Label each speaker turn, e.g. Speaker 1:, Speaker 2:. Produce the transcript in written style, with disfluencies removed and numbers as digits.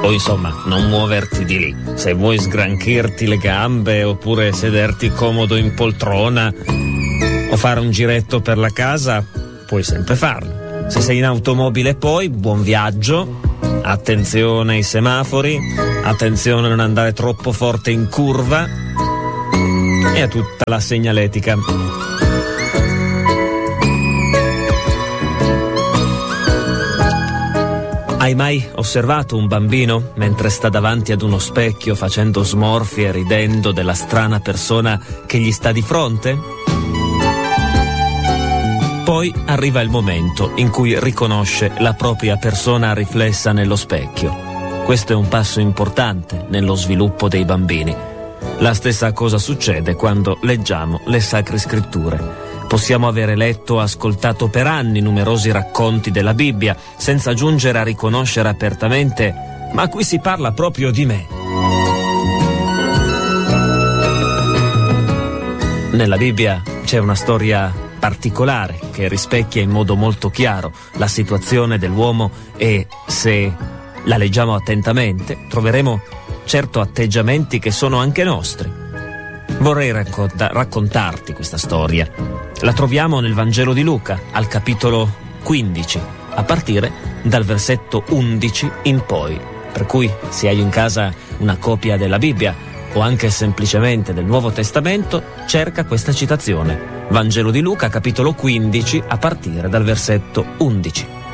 Speaker 1: O insomma, non muoverti di lì. Se vuoi sgranchirti le gambe oppure sederti comodo in poltrona o fare un giretto per la casa, puoi sempre farlo. Se sei in automobile poi, buon viaggio, attenzione ai semafori, attenzione a non andare troppo forte in curva e a tutta la segnaletica. Hai mai osservato un bambino mentre sta davanti ad uno specchio facendo smorfie e ridendo della strana persona che gli sta di fronte? Poi arriva il momento in cui riconosce la propria persona riflessa nello specchio. Questo è un passo importante nello sviluppo dei bambini. La stessa cosa succede quando leggiamo le Sacre Scritture. Possiamo avere letto o ascoltato per anni numerosi racconti della Bibbia senza giungere a riconoscere apertamente: ma qui si parla proprio di me. Nella Bibbia c'è una storia particolare che rispecchia in modo molto chiaro la situazione dell'uomo e, se la leggiamo attentamente, troveremo certo atteggiamenti che sono anche nostri. Vorrei raccontarti questa storia. La troviamo nel Vangelo di Luca, al capitolo 15, a partire dal versetto 11 in poi. Per cui, se hai in casa una copia della Bibbia o anche semplicemente del Nuovo Testamento, cerca questa citazione. Vangelo di Luca, capitolo 15, a partire dal versetto 11.